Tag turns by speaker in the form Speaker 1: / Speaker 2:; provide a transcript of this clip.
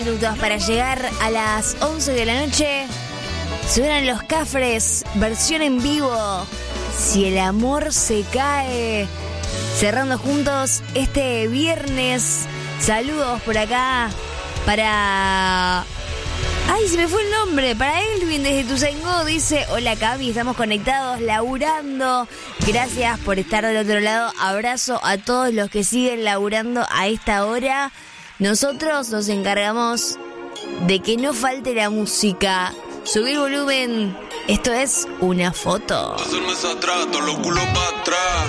Speaker 1: Minutos para llegar a las 11 de la noche. Suenan Los Cafres, versión en vivo. Si el amor se cae. Cerrando juntos este viernes. Saludos por acá para... ¡Ay, se me fue el nombre! Para Elvin desde Ituzaingó dice: hola Cami, estamos conectados, laburando. Gracias por estar del otro lado. Abrazo a todos los que siguen laburando a esta hora. Nosotros nos encargamos de que no falte la música. Subir volumen. Esto es Una Foto.
Speaker 2: Hacerme atrás, todos los culos para atrás.